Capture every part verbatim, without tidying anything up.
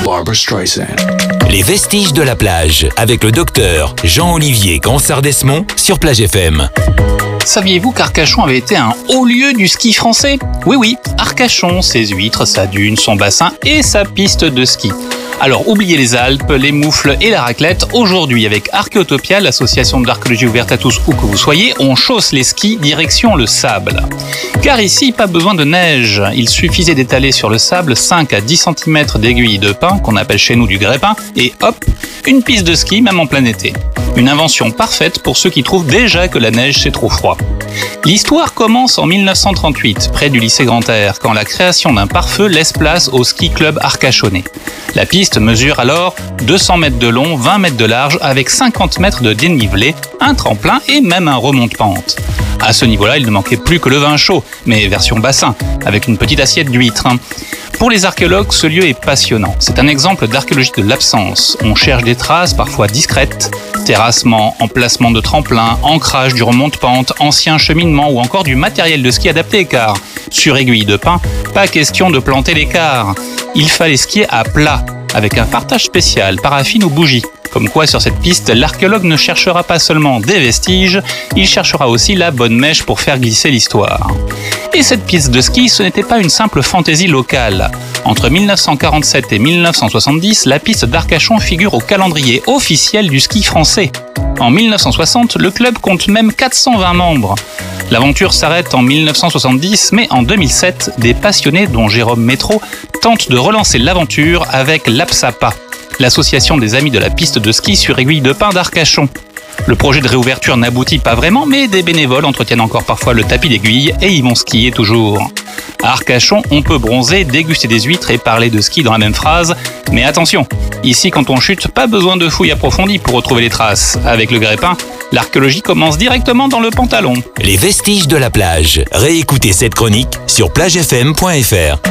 Barbra Streisand. Les vestiges de la plage, avec le docteur Jean-Olivier Cansart-Desmond sur Plage F M. Saviez-vous qu'Arcachon avait été un haut lieu du ski français ? Oui, oui, Arcachon, ses huîtres, sa dune, son bassin et sa piste de ski. Alors, oubliez les Alpes, les moufles et la raclette. Aujourd'hui, avec Archéotopia, l'association de l'archéologie ouverte à tous où que vous soyez, on chausse les skis direction le sable. Car ici, pas besoin de neige. Il suffisait d'étaler sur le sable cinq à dix centimètres d'aiguilles de pin, qu'on appelle chez nous du grès-pin, et hop, une piste de ski même en plein été. Une invention parfaite pour ceux qui trouvent déjà que la neige c'est trop froid. L'histoire commence en mille neuf cent trente-huit, près du lycée Grand Air, quand la création d'un pare-feu laisse place au ski club arcachonnais. La piste mesure alors deux cents mètres de long, vingt mètres de large, avec cinquante mètres de dénivelé, un tremplin et même un remonte-pente. À ce niveau-là, il ne manquait plus que le vin chaud, mais version bassin, avec une petite assiette d'huîtres. Pour les archéologues, ce lieu est passionnant. C'est un exemple d'archéologie de l'absence. On cherche des traces, parfois discrètes, terrassement, emplacement de tremplin, ancrage du remonte-pente, ancien cheminement ou encore du matériel de ski adapté, car sur aiguille de pin, pas question de planter l'écart. Il fallait skier à plat, avec un partage spécial, paraffine ou bougie. Comme quoi, sur cette piste, l'archéologue ne cherchera pas seulement des vestiges, il cherchera aussi la bonne mèche pour faire glisser l'histoire. Et cette piste de ski, ce n'était pas une simple fantaisie locale. Entre mille neuf cent quarante-sept et mille neuf cent soixante-dix, la piste d'Arcachon figure au calendrier officiel du ski français. En mille neuf cent soixante, le club compte même quatre cent vingt membres. L'aventure s'arrête en mille neuf cent soixante-dix, mais en deux mille sept, des passionnés, dont Jérôme Métro, tentent de relancer l'aventure avec l'Apsapa, l'association des amis de la piste de ski sur aiguille de pin d'Arcachon. Le projet de réouverture n'aboutit pas vraiment, mais des bénévoles entretiennent encore parfois le tapis d'aiguille et y vont skier toujours. À Arcachon, on peut bronzer, déguster des huîtres et parler de ski dans la même phrase. Mais attention, ici quand on chute, pas besoin de fouilles approfondies pour retrouver les traces. Avec le grès-pin, l'archéologie commence directement dans le pantalon. Les vestiges de la plage. Réécoutez cette chronique sur plage f m point f r.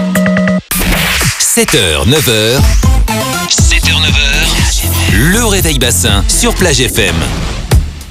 sept heures, neuf heures. sept heures, neuf heures. Le réveil bassin sur Plage F M.